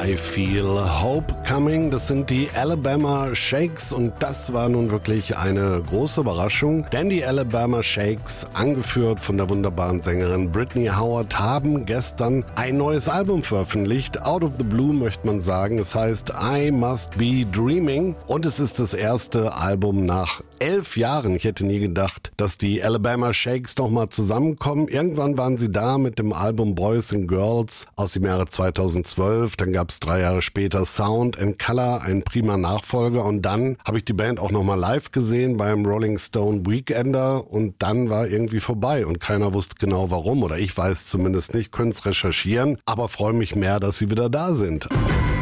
I Feel Hope Coming. Das sind die Alabama Shakes und das war nun wirklich eine große Überraschung, denn die Alabama Shakes, angeführt von der wunderbaren Sängerin Brittany Howard, haben gestern ein neues Album veröffentlicht. Out of the Blue möchte man sagen. Es heißt I Must Be Dreaming und es ist das erste Album nach 11 Jahren. Ich hätte nie gedacht, dass die Alabama Shakes nochmal zusammenkommen. Irgendwann waren sie da mit dem Album Boys and Girls aus dem Jahre 2012. Dann gab es 3 Jahre später Sound and Color, ein prima Nachfolger. Und dann habe ich die Band auch nochmal live gesehen beim Rolling Stone Weekender. Und dann war irgendwie vorbei und keiner wusste genau warum. Oder ich weiß zumindest nicht, können es recherchieren. Aber freue mich mehr, dass sie wieder da sind.